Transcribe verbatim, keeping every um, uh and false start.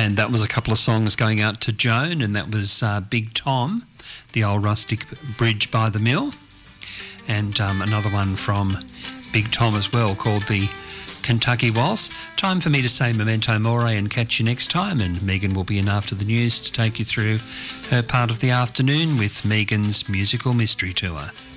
And that was a couple of songs going out to Joan, and that was uh, Big Tom, the old rustic bridge by the mill, and um, another one from Big Tom as well called the Kentucky Waltz. Time for me to say memento mori and catch you next time, and Megan will be in after the news to take you through her part of the afternoon with Megan's Musical Mystery Tour.